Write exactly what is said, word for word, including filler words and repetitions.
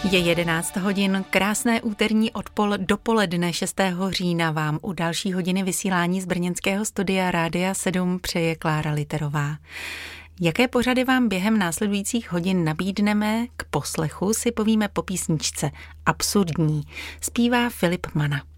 Je jedenáct hodin, krásné úterní odpol dopoledne šestého října vám u další hodiny vysílání z brněnského studia Rádia sedm přeje Klára Literová. Jaké pořady vám během následujících hodin nabídneme, k poslechu si povíme po písničce Absurdní. Zpívá Filip Mana.